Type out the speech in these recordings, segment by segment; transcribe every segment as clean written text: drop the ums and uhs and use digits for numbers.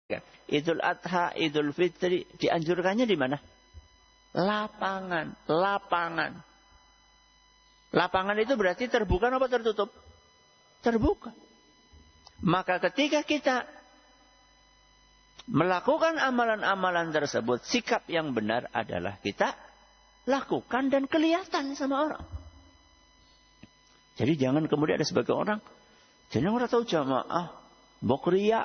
Idul Adha, Idul Fitri, dianjurkannya di mana? Lapangan. Lapangan itu berarti terbuka apa tertutup? Terbuka. Maka ketika kita melakukan amalan-amalan tersebut, sikap yang benar adalah kita lakukan dan kelihatan sama orang. Jadi jangan kemudian ada sebagian orang, jangan orang tahu jamaah, mbok riya.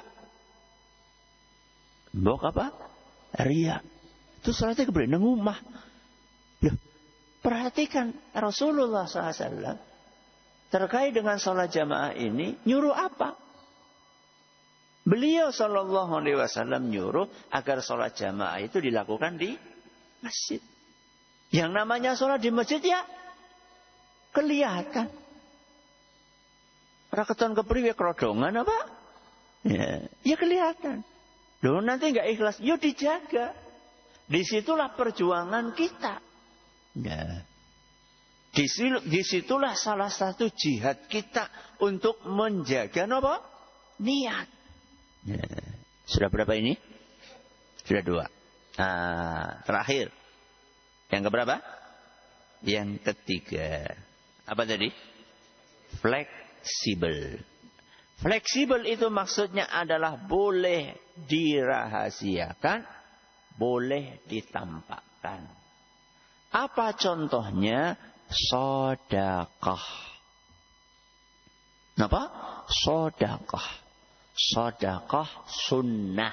Mbok apa? Riya. Itu salatnya kemudian ngumah. Loh, perhatikan Rasulullah SAW terkait dengan salat jamaah ini nyuruh apa? Beliau Shallallahu Alaihi Wasallam nyuruh agar salat jamaah itu dilakukan di masjid. Yang namanya salat di masjid ya kelihatan. Raketan kepriwe kerodongan apa? Ya kelihatan. Loh nanti nggak ikhlas, yuk dijaga. Disitulah perjuangan kita. Ya. Disitulah salah satu jihad kita untuk menjaga apa? Niat. Ya. Sudah berapa ini? Sudah 2. Nah, terakhir. Yang keberapa? Yang ketiga. Apa tadi? Fleksibel. Fleksibel itu maksudnya adalah boleh dirahasiakan, boleh ditampakkan. Apa contohnya? Sedekah. Apa? Sedekah. Sedekah sunnah.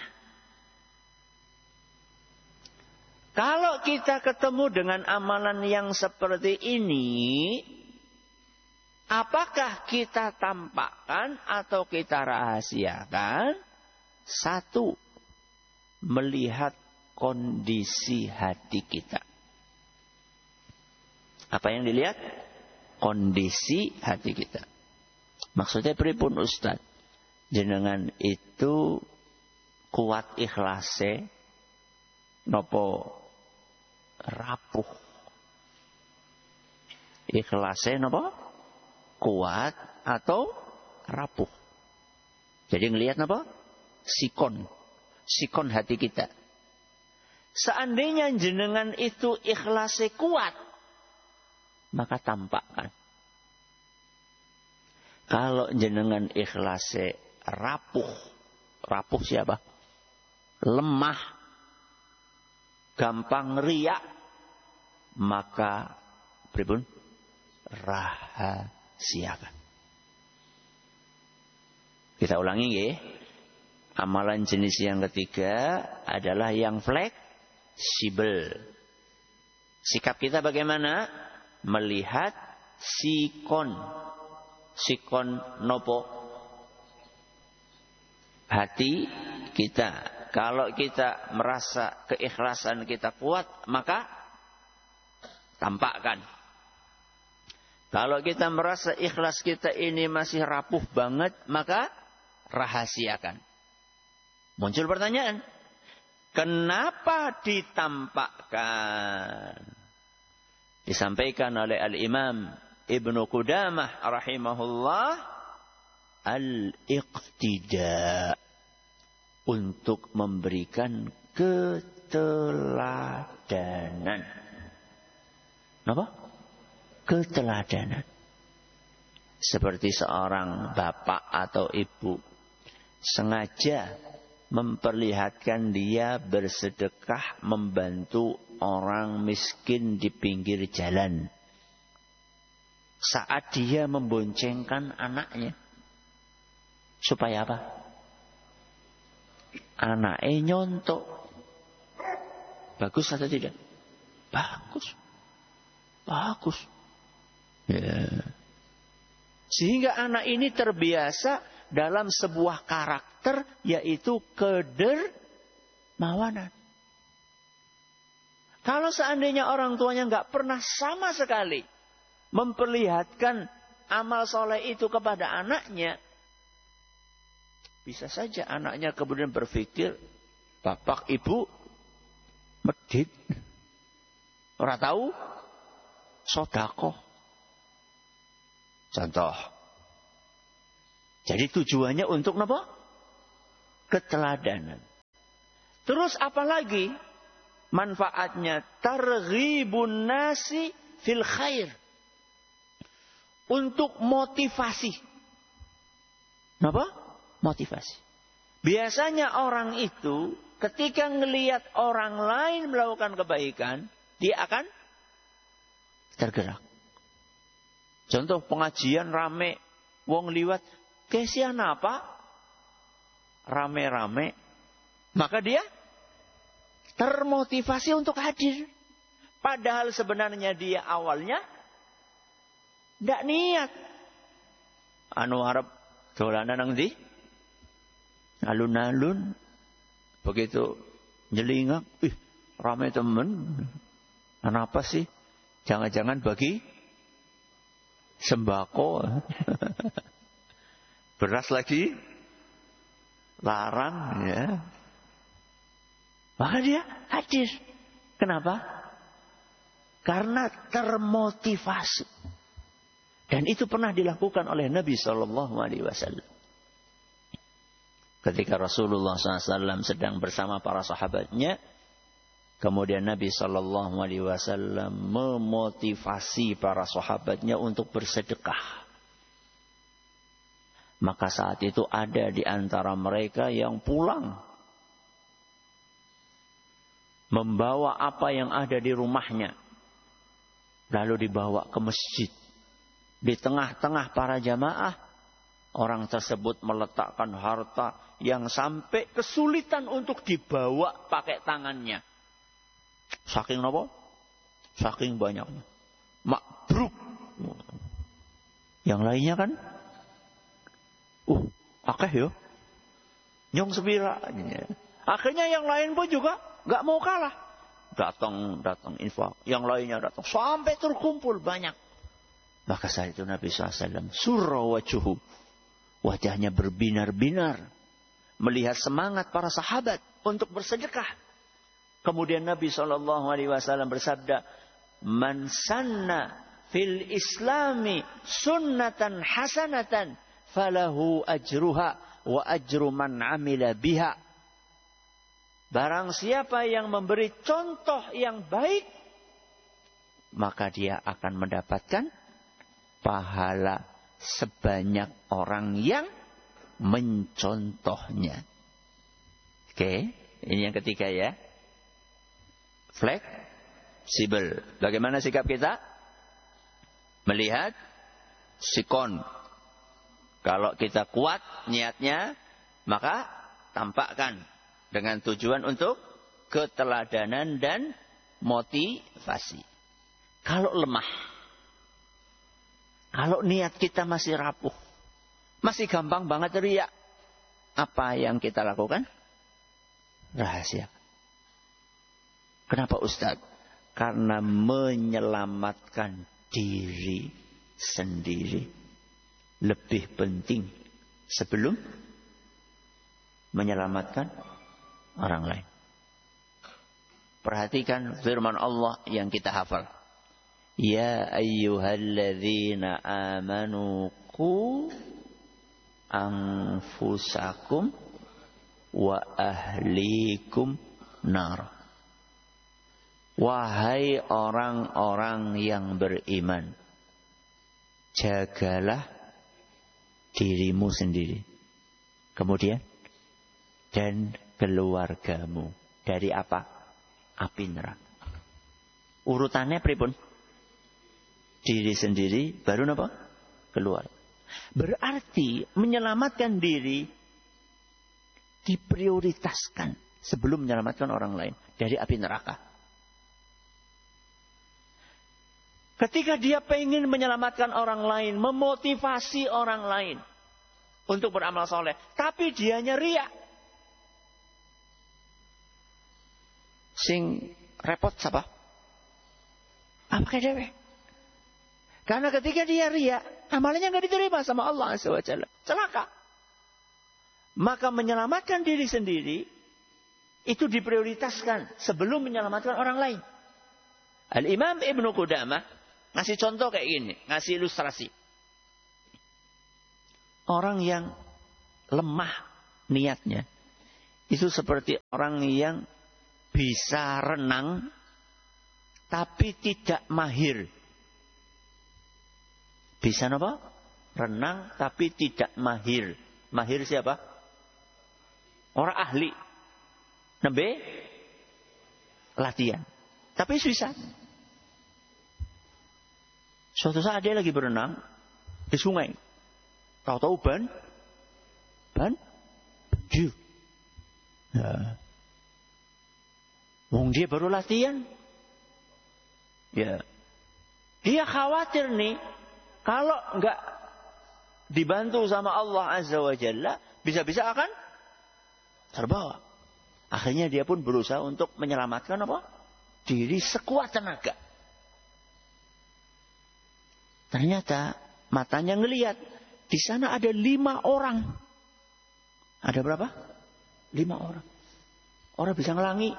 Kalau kita ketemu dengan amalan yang seperti ini, apakah kita tampakkan atau kita rahasiakan? 1, melihat kondisi hati kita. Apa yang dilihat? Kondisi hati kita. Maksudnya pripun Ustaz? Jenengan itu kuat ikhlase nopo rapuh? Ikhlase nopo kuat atau rapuh? Jadi ngelihat apa? Sikon hati kita. Seandainya jenengan itu ikhlase kuat, maka tampakkan. Kalau jenengan ikhlase rapuh siapa? Lemah, gampang riak, maka pripun? Rahasiakan. Kita ulangi nggih. Amalan jenis yang ketiga adalah yang fleksibel. Sikap kita bagaimana? Melihat sikon nopo hati kita. Kalau kita merasa keikhlasan kita kuat, maka tampakkan. Kalau kita merasa ikhlas kita ini masih rapuh banget, maka rahasiakan. Muncul pertanyaan, kenapa ditampakkan? Disampaikan oleh Al-Imam Ibnu Qudamah rahimahullah, al-iqtida, untuk memberikan keteladanan. Apa? Keteladanan. Seperti seorang bapak atau ibu sengaja memperlihatkan dia bersedekah membantu orang miskin di pinggir jalan. Saat dia memboncengkan anaknya. Supaya apa? Anaknya nyontok. Bagus atau tidak? Bagus. Ya. Sehingga anak ini terbiasa dalam sebuah karakter, yaitu kedermawanan. Kalau seandainya orang tuanya nggak pernah sama sekali memperlihatkan amal soleh itu kepada anaknya, bisa saja anaknya kemudian berpikir, bapak ibu medit, ora tahu sedekah. Contoh. Jadi tujuannya untuk apa? Keteladanan. Terus apalagi manfaatnya? Targhibun nasi fil khair. Untuk motivasi. Kenapa? Motivasi. Biasanya orang itu ketika ngelihat orang lain melakukan kebaikan, dia akan tergerak. Contoh pengajian rame, wong liwat, kesian apa? Rame-rame. Maka dia termotivasi untuk hadir. Padahal sebenarnya dia awalnya tidak niat. Anu harap dolanan nang ndi? Alun-alun. Begitu nyelingak, ramai temen. Kenapa sih? Jangan-jangan bagi sembako. Beras lagi larang, ya. Maka dia hadir. Kenapa? Karena termotivasi. Dan itu pernah dilakukan oleh Nabi SAW. Ketika Rasulullah SAW sedang bersama para sahabatnya, kemudian Nabi SAW memotivasi para sahabatnya untuk bersedekah. Maka saat itu ada di antara mereka yang pulang, membawa apa yang ada di rumahnya, lalu dibawa ke masjid. Di tengah-tengah para jamaah, orang tersebut meletakkan harta yang sampai kesulitan untuk dibawa pakai tangannya. Saking apa? Saking banyaknya. Mabruk. Yang lainnya kan? Akeh ya. Nyong sepira. Akhirnya yang lain pun juga gak mau kalah. Datang infak. Yang lainnya datang. Sampai terkumpul banyak. Maka saat itu Nabi SAW surra wajuhu. Wajahnya berbinar-binar. Melihat semangat para sahabat untuk bersedekah. Kemudian Nabi SAW bersabda, Man sanna fil islami sunnatan hasanatan falahu ajruha wa ajru man amila biha. Barang siapa yang memberi contoh yang baik, maka dia akan mendapatkan pahala sebanyak orang yang mencontohnya. Oke, ini yang ketiga ya. Fleksibel. Bagaimana sikap kita? Melihat sikon. Kalau kita kuat niatnya, maka tampakkan dengan tujuan untuk keteladanan dan motivasi. Kalau lemah, kalau niat kita masih rapuh, masih gampang banget riya, apa yang kita lakukan? Rahasia. Kenapa Ustaz? Karena menyelamatkan diri sendiri lebih penting sebelum menyelamatkan orang lain. Perhatikan firman Allah yang kita hafal. Ya ayyuhalladzina amanu qu anfusakum wa ahlikum nar. Wahai orang-orang yang beriman, jagalah dirimu sendiri. Kemudian dan keluargamu dari apa? Api neraka. Urutannya pripun? Diri sendiri baru apa? Keluar. Berarti menyelamatkan diri diprioritaskan sebelum menyelamatkan orang lain dari api neraka. Ketika dia pengen menyelamatkan orang lain, memotivasi orang lain untuk beramal soleh, tapi dianya riya, sing repot siapa? Apa dewe? Karena ketika dia riya, amalnya nggak diterima sama Allah SWT. Celaka. Maka menyelamatkan diri sendiri itu diprioritaskan sebelum menyelamatkan orang lain. Al-Imam Ibnu Qudamah ngasih contoh kayak gini, ngasih ilustrasi. Orang yang lemah niatnya, itu seperti orang yang bisa renang tapi tidak mahir. Bisa apa? Renang tapi tidak mahir. Mahir siapa? Orang ahli. Nembe latihan. Tapi bisa. Suatu saat dia lagi berenang di sungai. Tahu-tahu banjir. Ya. Wong dia baru latihan. Ya. Dia khawatir nih, kalau enggak dibantu sama Allah Azza wa Jalla, bisa-bisa akan terbawa. Akhirnya dia pun berusaha untuk menyelamatkan apa? Diri sekuat tenaga. Ternyata matanya ngelihat di sana ada 5 orang. Ada berapa? 5 orang. Orang bisa ngelangi.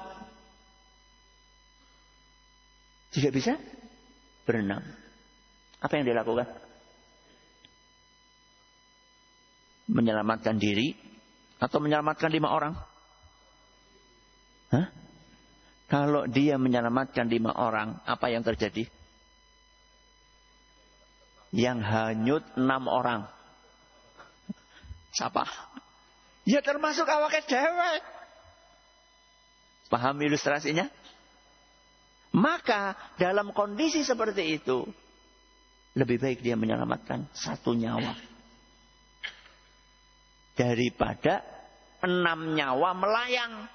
Tidak bisa berenang. Apa yang dia lakukan? Menyelamatkan diri atau menyelamatkan 5 orang? Hah? Kalau dia menyelamatkan 5 orang, apa yang terjadi? Yang hanyut 6 orang. Siapa? Ya termasuk awake dhewe. Paham ilustrasinya? Maka dalam kondisi seperti itu, lebih baik dia menyelamatkan 1 nyawa daripada 6 nyawa melayang.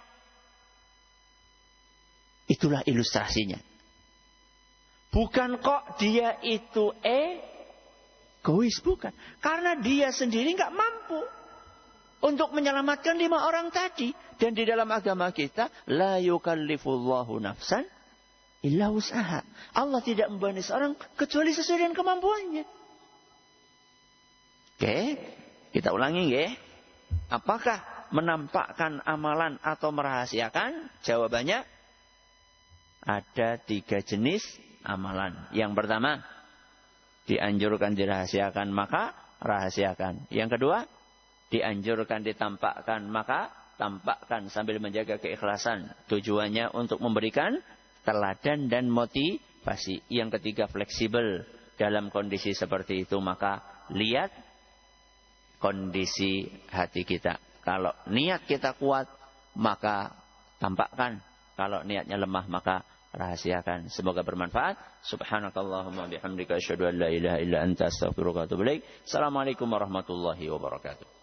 Itulah ilustrasinya. Bukan kok dia itu egois, bukan. Karena dia sendiri nggak mampu untuk menyelamatkan 5 orang tadi. Dan di dalam agama kita, la yukallifullahu nafsan illa wus'aha. Allah tidak membebani seorang kecuali sesuai dengan kemampuannya. Oke, kita ulangi ya. Apakah menampakkan amalan atau merahasiakan? Jawabannya ada 3 jenis amalan. Yang pertama, dianjurkan dirahasiakan, maka rahasiakan. Yang kedua, dianjurkan ditampakkan, maka tampakkan sambil menjaga keikhlasan. Tujuannya untuk memberikan teladan dan motivasi. Yang ketiga, fleksibel dalam kondisi seperti itu. Maka lihat kondisi hati kita. Kalau niat kita kuat, maka tampakkan. Kalau niatnya lemah, maka rahasiakan. Semoga bermanfaat. Subhanakallahumma bihamdika asyhadu an la ilaha illa anta astaghfiruka wa atubu ilaik. Assalamualaikum warahmatullahi wabarakatuh.